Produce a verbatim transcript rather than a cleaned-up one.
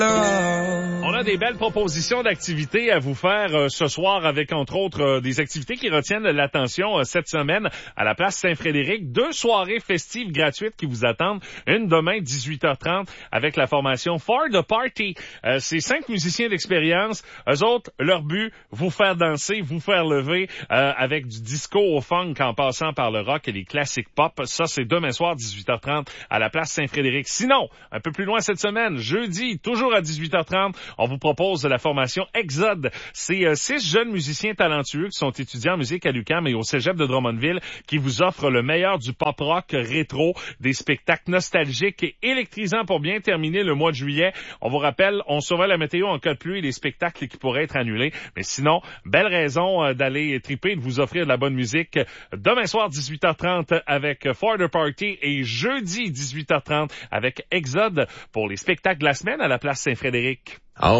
On a des belles propositions d'activités à vous faire euh, ce soir avec, entre autres, euh, des activités qui retiennent l'attention euh, cette semaine à la place Saint-Frédéric. Deux soirées festives gratuites qui vous attendent. Une demain, dix-huit heures trente, avec la formation For the Party. Euh, c'est cinq musiciens d'expérience. Eux autres, leur but, vous faire danser, vous faire lever euh, avec du disco au funk en passant par le rock et les classiques pop. Ça, c'est demain soir, dix-huit heures trente, à la place Saint-Frédéric. Sinon, un peu plus loin cette semaine, jeudi, toujours à dix-huit heures trente, on vous propose la formation Exode. C'est euh, six jeunes musiciens talentueux qui sont étudiants en musique à l'U Q A M et au Cégep de Drummondville qui vous offrent le meilleur du pop-rock rétro, des spectacles nostalgiques et électrisants pour bien terminer le mois de juillet. On vous rappelle, on surveille la météo en cas de pluie et les spectacles qui pourraient être annulés. Mais sinon, belle raison euh, d'aller triper et de vous offrir de la bonne musique. Demain soir, dix-huit heures trente avec For the Party et jeudi, dix-huit heures trente avec Exode pour les spectacles de la semaine à la place Saint-Frédéric.